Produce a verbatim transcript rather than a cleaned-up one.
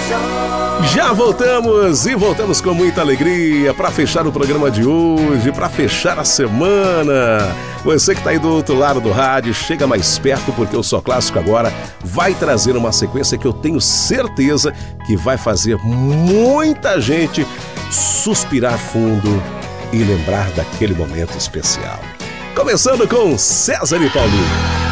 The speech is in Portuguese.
Já voltamos e voltamos com muita alegria para fechar o programa de hoje, para fechar a semana. Você que está aí do outro lado do rádio, chega mais perto porque o Só Clássico agora vai trazer uma sequência que eu tenho certeza que vai fazer muita gente suspirar fundo e lembrar daquele momento especial. Começando com César e Paulinho.